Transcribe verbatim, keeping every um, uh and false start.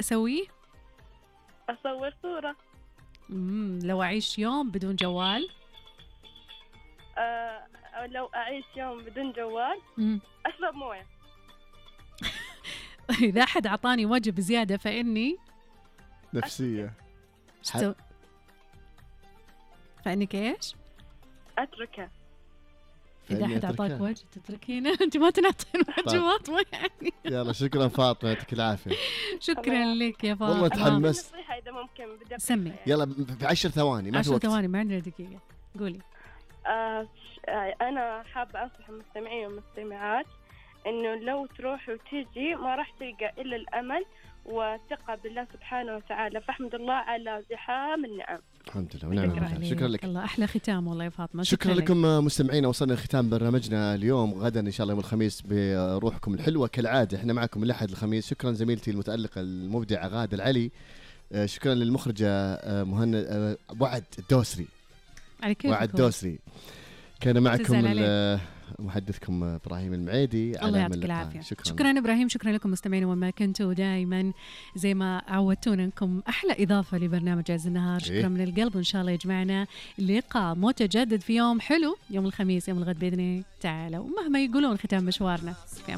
أسويه؟ أصور صورة. مم. لو أعيش يوم بدون جوال؟ آه لو أعيش يوم بدون جوال مم. أشرب موية. إذا أحد أعطاني وجب زيادة فإني نفسية. شتو... فإنك إيش؟ أتركه. إذا أحد أعطاك وجه تتركينه. أنت ما تنعطين وجبات ما يعني. يلا شكرا فاطمة، يعطيك العافية. شكرا لك يا فاطمة. والله تحمست. نصيحة إذا ممكن بدي سمي. يلا بعشر ثواني، ما في عشر وقت. ثواني، ما عندنا دقيقة. قولي. آه أنا حابة أنصح المستمعين والمستمعات إنه لو تروح وتيجي ما راح تلقى إلا الأمل والثقة بالله سبحانه وتعالى، فاحمد الله على زحام النعم. الحمد لله ونعم بالله. شكرا لك. الله أحلى ختام والله يا فاطمة. شكرا, شكرا لكم مستمعينا، وصلنا لختام برنامجنا اليوم. غدا إن شاء الله يوم الخميس بروحكم الحلوة كالعادة، إحنا معكم من الأحد الخميس. شكرا زميلتي المتألقة المبدعة غادة العلي. شكرا للمخرجة مهند وعد الدوسري. وعد الدوسري كان معكم محدثكم إبراهيم المعيدي. الله يعطيك العافية. شكرا. شكرا إبراهيم، شكرا لكم مستمعين وما كنتوا دائما زي ما عودتونا أنكم أحلى إضافة لبرنامج عز النهار. شكرا إيه؟ من القلب، وإن شاء الله يجمعنا لقاء متجدد في يوم حلو يوم الخميس يوم الغد بإذن الله تعالى، ومهما يقولون ختام مشوارنا.